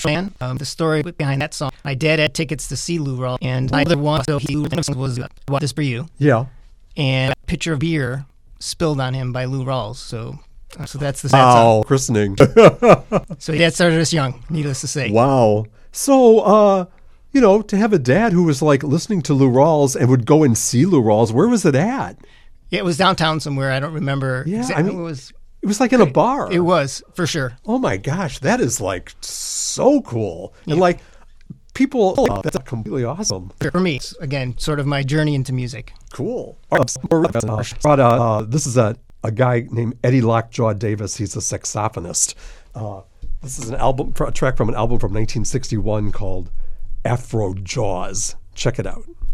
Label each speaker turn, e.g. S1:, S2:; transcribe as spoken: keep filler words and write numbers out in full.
S1: fan. Um, the story behind that song, my dad had tickets to see Lou Rawls, and my other one so he was uh, "What This For You,"
S2: Yeah.
S1: and a pitcher of beer spilled on him by Lou Rawls. So, uh, so that's the sad song.
S2: Wow, christening.
S1: So dad started us young, needless to say.
S2: Wow. So, uh, you know, to have a dad who was like listening to Lou Rawls and would go and see Lou Rawls, where was it at?
S1: Yeah, it was downtown somewhere. I don't remember.
S2: Yeah,
S1: exactly.
S2: I mean,
S1: it was.
S2: It was like in a bar.
S1: It was for sure.
S2: Oh my gosh, that is like so cool. Yeah. And like people, oh, that's completely awesome.
S1: For me, it's, again, sort of my journey into music.
S2: Cool. Uh, uh, this is a, a guy named Eddie Lockjaw Davis. He's a saxophonist. Uh, this is an album, a track from an album from nineteen sixty-one called Afro Jaws. Check it out.